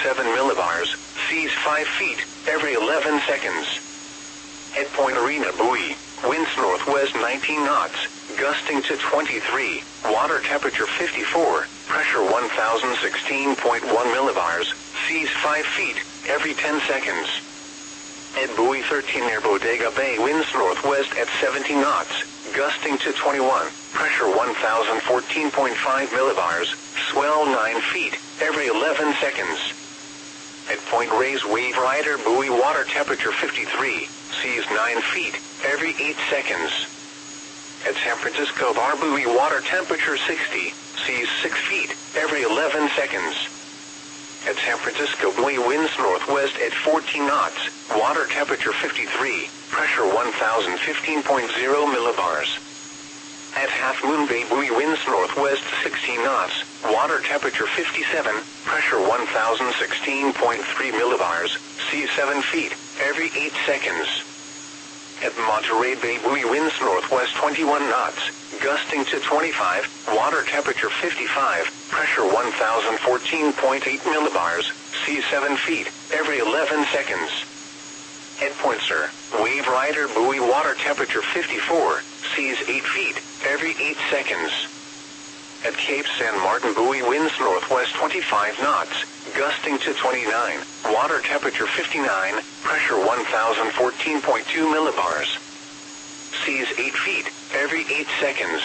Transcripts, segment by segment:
7 millibars, seas 5 feet, every 11 seconds. At Point Arena buoy, winds northwest 19 knots, gusting to 23, water temperature 54, pressure 1016.1 millibars, seas 5 feet, every 10 seconds. At buoy 13 near Bodega Bay, winds northwest at 17 knots, gusting to 21, pressure 1014.5 millibars, swell 9 feet, every 11 seconds. At Point Reyes Wave Rider buoy, water temperature 53, seas 9 feet, every 8 seconds. At San Francisco Bar buoy, water temperature 60, seas 6 feet, every 11 seconds. At San Francisco buoy, winds northwest at 14 knots, water temperature 53, pressure 1015.0 millibars. At Half Moon Bay buoy, winds northwest 16 knots, water temperature 57, pressure 1016.3 millibars, seas 7 feet, every 8 seconds. At Monterey Bay buoy, winds northwest 21 knots, gusting to 25, water temperature 55, pressure 1014.8 millibars, seas 7 feet, every 11 seconds. At Point Sur, Wave Rider buoy, water temperature 54, seas 8 feet, every 8 seconds. At Cape San Martin buoy, winds northwest 25 knots, gusting to 29, water temperature 59, pressure 1014.2 millibars. Seas 8 feet, every 8 seconds.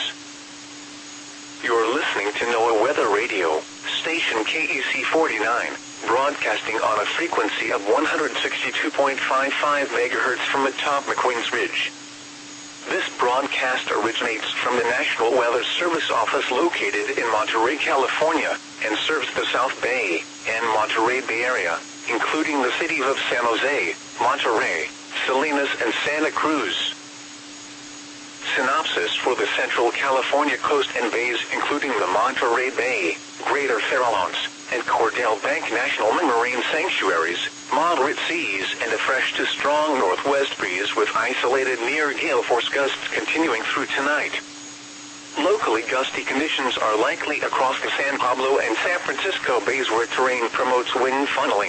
You're listening to NOAA Weather Radio, station KEC 49, broadcasting on a frequency of 162.55 MHz from atop McQueen's Ridge. This broadcast originates from the National Weather Service office located in Monterey, California, and serves the South Bay and Monterey Bay area, including the cities of San Jose, Monterey, Salinas, and Santa Cruz. Synopsis for the Central California coast and bays, including the Monterey Bay, Greater Farallones, and Cordell Bank National Marine Sanctuaries, moderate seas and a fresh to strong northwest breeze with isolated near gale force gusts continuing through tonight. Locally gusty conditions are likely across the San Pablo and San Francisco bays where terrain promotes wind funneling.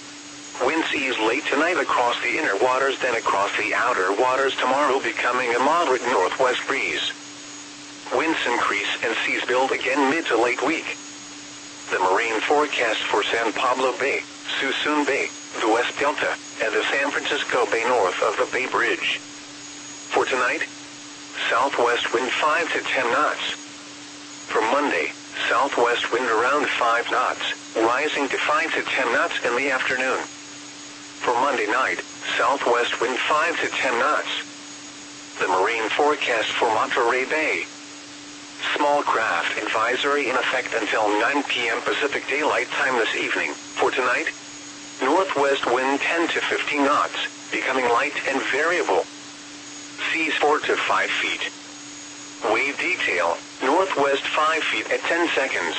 Winds ease late tonight across the inner waters, then across the outer waters tomorrow, becoming a moderate northwest breeze. Winds increase and seas build again mid to late week. The marine forecast for San Pablo Bay, Suisun Bay, the West Delta, and the San Francisco Bay north of the Bay Bridge. For tonight, southwest wind 5 to 10 knots. For Monday, southwest wind around 5 knots, rising to 5 to 10 knots in the afternoon. For Monday night, southwest wind 5 to 10 knots. The marine forecast for Monterey Bay. Small craft advisory in effect until 9 p.m. Pacific Daylight Time this evening. For tonight, northwest wind 10 to 15 knots, becoming light and variable. Seas 4 to 5 feet. Wave detail, northwest 5 feet at 10 seconds.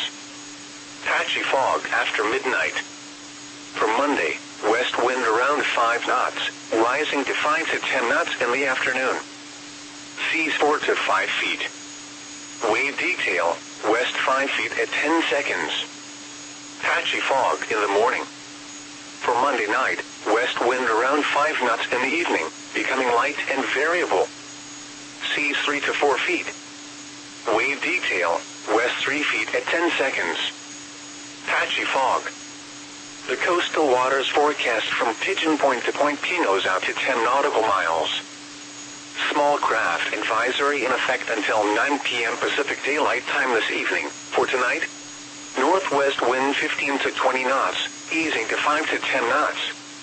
Patchy fog after midnight. For Monday, west wind around 5 knots, rising to 5 to 10 knots in the afternoon. Seas 4 to 5 feet. Wave detail, west 5 feet at 10 seconds. Patchy fog in the morning. For Monday night, west wind around 5 knots in the evening, becoming light and variable. Seas 3 to 4 feet. Wave detail, west 3 feet at 10 seconds. Patchy fog. The coastal waters forecast from Pigeon Point to Point Pinos out to 10 nautical miles. Small craft advisory in effect until 9 p.m. Pacific Daylight Time this evening. For tonight, northwest wind 15 to 20 knots, easing to 5 to 10 knots.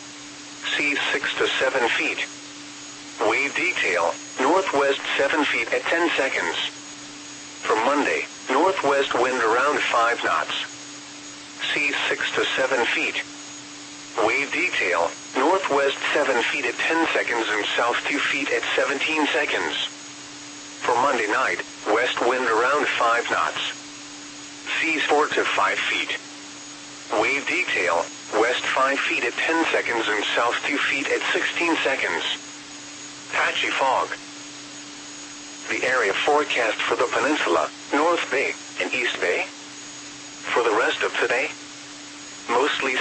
Seas 6 to 7 feet. Wave detail, northwest 7 feet at 10 seconds. For Monday, northwest wind around 5 knots. Seas 6 to 7 feet. Wave detail, northwest 7 feet at 10 seconds and south 2 feet at 17 seconds. For Monday night, west wind around 5 knots. Seas 4 to 5 feet. Wave detail, west 5 feet at 10 seconds and south 2 feet at 16 seconds. Patchy fog. The area forecast for the peninsula, North Bay, and East Bay. For the rest of today, mostly